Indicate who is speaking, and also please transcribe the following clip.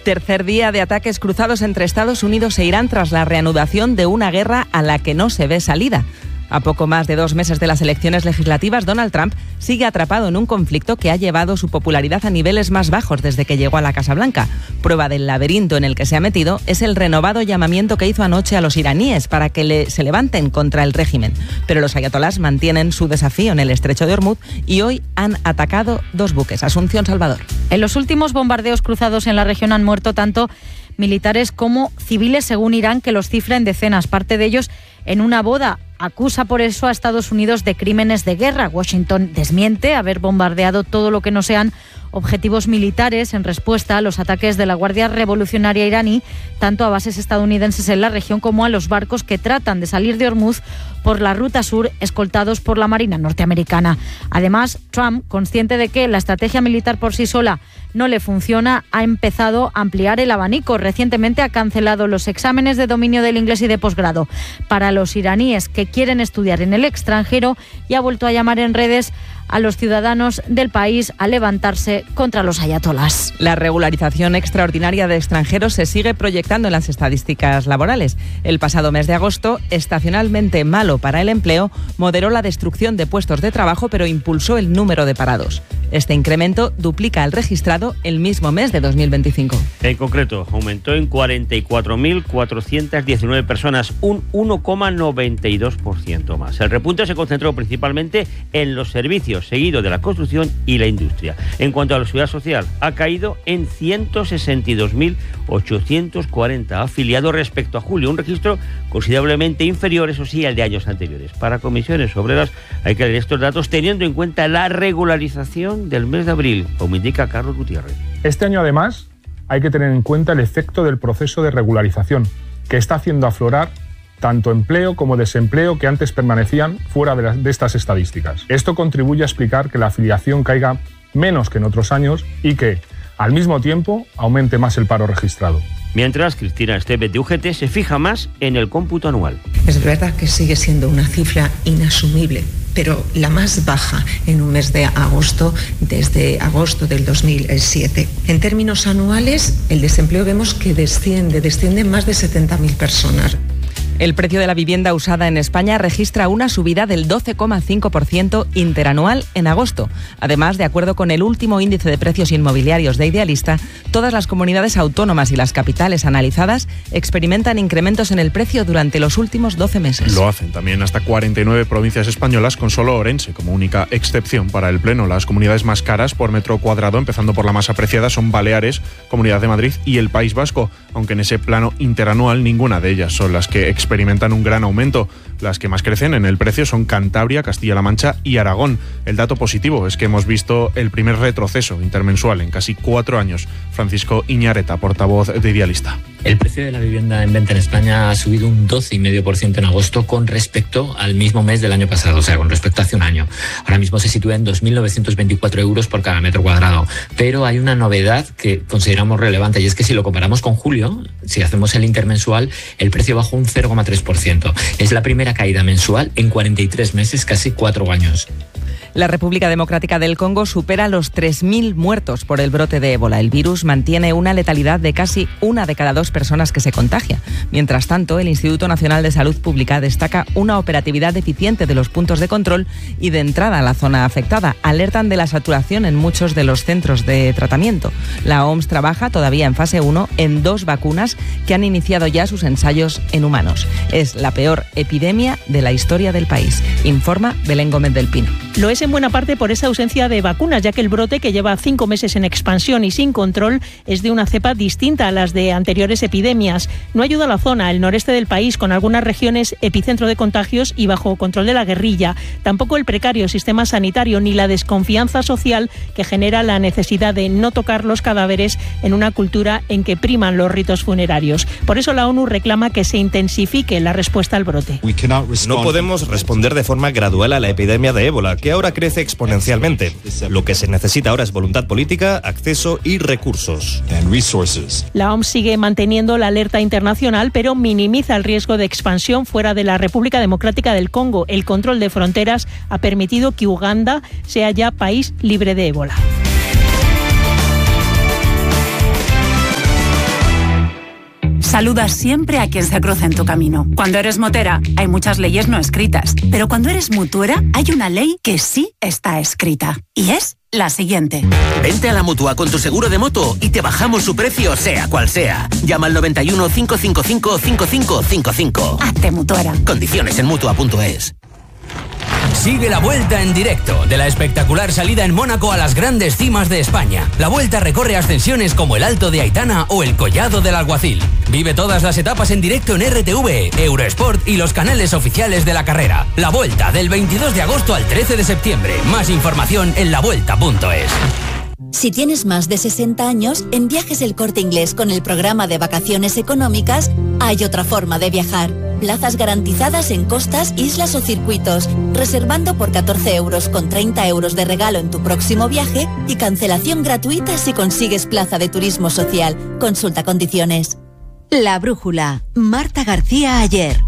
Speaker 1: Tercer día de ataques cruzados entre Estados Unidos e Irán tras la reanudación de una guerra a la que no se ve salida. A poco más de 2 meses de las elecciones legislativas, Donald Trump sigue atrapado en un conflicto que ha llevado su popularidad a niveles más bajos desde que llegó a la Casa Blanca. Prueba del laberinto en el que se ha metido es el renovado llamamiento que hizo anoche a los iraníes para que se levanten contra el régimen. Pero los ayatolás mantienen su desafío en el estrecho de Hormuz y hoy han atacado 2 buques. Asunción Salvador.
Speaker 2: En los últimos bombardeos cruzados en la región han muerto tanto militares como civiles, según Irán, que los cifra en decenas, parte de ellos en una boda. Acusa por eso a Estados Unidos de crímenes de guerra. Washington desmiente haber bombardeado todo lo que no sean objetivos militares en respuesta a los ataques de la Guardia Revolucionaria iraní, tanto a bases estadounidenses en la región como a los barcos que tratan de salir de Hormuz por la ruta sur, escoltados por la Marina norteamericana. Además, Trump, consciente de que la estrategia militar por sí sola no le funciona, ha empezado a ampliar el abanico. Recientemente ha cancelado los exámenes de dominio del inglés y de posgrado para los iraníes que quieren estudiar en el extranjero y ha vuelto a llamar en redes a los ciudadanos del país a levantarse contra los ayatolás.
Speaker 1: La regularización extraordinaria de extranjeros se sigue proyectando en las estadísticas laborales. El pasado mes de agosto, estacionalmente malo para el empleo, moderó la destrucción de puestos de trabajo, pero impulsó el número de parados. Este incremento duplica el registrado el mismo mes de 2025.
Speaker 3: En concreto, aumentó en 44.419 personas, un 1,92% más. El repunte se concentró principalmente en los servicios, seguido de la construcción y la industria. En cuanto a la seguridad social, ha caído en 162.840 afiliados respecto a julio, un registro considerablemente inferior, eso sí, al de años anteriores. Para comisiones obreras hay que leer estos datos teniendo en cuenta la regularización del mes de abril, como indica Carlos Gutiérrez.
Speaker 4: Este año, además, hay que tener en cuenta el efecto del proceso de regularización, que está haciendo aflorar tanto empleo como desempleo que antes permanecían fuera de estas estadísticas. Esto contribuye a explicar que la afiliación caiga menos que en otros años y que, al mismo tiempo, aumente más el paro registrado.
Speaker 3: Mientras, Cristina Esteve de UGT se fija más en el cómputo anual.
Speaker 5: Es verdad que sigue siendo una cifra inasumible, pero la más baja en un mes de agosto desde agosto del 2007. En términos anuales, el desempleo vemos que desciende más de 70.000 personas.
Speaker 1: El precio de la vivienda usada en España registra una subida del 12,5% interanual en agosto. Además, de acuerdo con el último índice de precios inmobiliarios de Idealista, todas las comunidades autónomas y las capitales analizadas experimentan incrementos en el precio durante los últimos 12 meses.
Speaker 6: Lo hacen también hasta 49 provincias españolas, con solo Orense como única excepción para el Pleno. Las comunidades más caras por metro cuadrado, empezando por la más apreciada, son Baleares, Comunidad de Madrid y el País Vasco, aunque en ese plano interanual ninguna de ellas son las que experimentan un gran aumento. Las que más crecen en el precio son Cantabria, Castilla-La Mancha y Aragón. El dato positivo es que hemos visto el primer retroceso intermensual en casi 4 años. Francisco Iñareta, portavoz de Idealista.
Speaker 7: El precio de la vivienda en venta en España ha subido un 12,5% en agosto con respecto al mismo mes del año pasado, o sea, con respecto a hace un año. Ahora mismo se sitúa en 2.924 euros por cada metro cuadrado. Pero hay una novedad que consideramos relevante, y es que si lo comparamos con julio, si hacemos el intermensual, el precio bajó un 0,3%. Es la primera caída mensual en 43 meses, casi 4 años.
Speaker 1: La República Democrática del Congo supera los 3.000 muertos por el brote de ébola. El virus mantiene una letalidad de casi 1 de cada 2 personas que se contagia. Mientras tanto, el Instituto Nacional de Salud Pública destaca una operatividad deficiente de los puntos de control y de entrada a la zona afectada. Alertan de la saturación en muchos de los centros de tratamiento. La OMS trabaja todavía en fase 1 en 2 vacunas que han iniciado ya sus ensayos en humanos. Es la peor epidemia de la historia del país, informa Belén Gómez del Pino.
Speaker 8: Lo es en buena parte por esa ausencia de vacunas, ya que el brote, que lleva 5 meses en expansión y sin control, es de una cepa distinta a las de anteriores epidemias. No ayuda a la zona, el noreste del país, con algunas regiones epicentro de contagios y bajo control de la guerrilla. Tampoco el precario sistema sanitario ni la desconfianza social que genera la necesidad de no tocar los cadáveres en una cultura en que priman los ritos funerarios. Por eso la ONU reclama que se intensifique la respuesta al brote.
Speaker 9: No podemos responder de forma gradual a la epidemia de ébola, que ahora crece exponencialmente. Lo que se necesita ahora es voluntad política, acceso y recursos.
Speaker 8: La OMS sigue manteniendo la alerta internacional, pero minimiza el riesgo de expansión fuera de la República Democrática del Congo. El control de fronteras ha permitido que Uganda sea ya país libre de ébola.
Speaker 10: Saluda siempre a quien se cruce en tu camino. Cuando eres motera, hay muchas leyes no escritas. Pero cuando eres mutuera, hay una ley que sí está escrita. Y es la siguiente.
Speaker 11: Vente a la Mutua con tu seguro de moto y te bajamos su precio sea cual sea. Llama al 91 555 5555.
Speaker 10: Hazte mutuera.
Speaker 11: Condiciones en Mutua.es.
Speaker 12: Sigue la Vuelta en directo de la espectacular salida en Mónaco a las grandes cimas de España. La Vuelta recorre ascensiones como el Alto de Aitana o el Collado del Alguacil. Vive todas las etapas en directo en RTV, Eurosport y los canales oficiales de la carrera. La Vuelta del 22 de agosto al 13 de septiembre. Más información en lavuelta.es.
Speaker 13: Si tienes más de 60 años, en Viajes El Corte Inglés con el programa de vacaciones económicas, hay otra forma de viajar. Plazas garantizadas en costas, islas o circuitos, reservando por 14 euros con 30 euros de regalo en tu próximo viaje y cancelación gratuita si consigues plaza de turismo social. Consulta condiciones.
Speaker 14: La Brújula. Marta García Ayer.